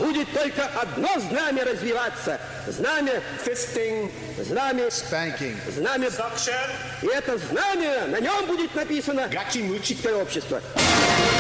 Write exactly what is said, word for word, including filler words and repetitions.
будет только одно знамя развиваться. Знамя fisting, знамя spanking, знамя. suction. И это знамя, на нем будет написано Гачи-мучи. «Чистое общество».